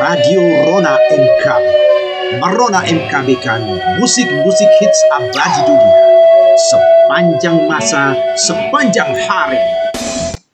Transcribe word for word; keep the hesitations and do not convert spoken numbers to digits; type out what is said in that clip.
Radio Rona M K B. Merona M K B kan musik-musik hits abadi dunia. Sepanjang masa, sepanjang hari.